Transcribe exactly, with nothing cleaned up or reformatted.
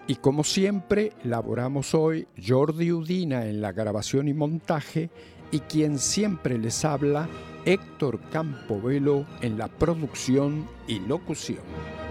Y como siempre, laboramos hoy Jordi Udina en la grabación y montaje y quien siempre les habla, Héctor Campobello en la producción y locución.